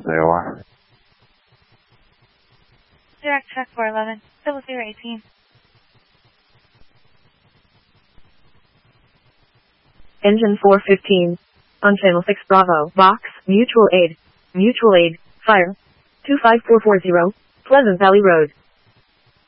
AOR. Direct track 411, 0018. Engine 415. On channel 6 Bravo, box, mutual aid, fire. 25440, Pleasant Valley Road.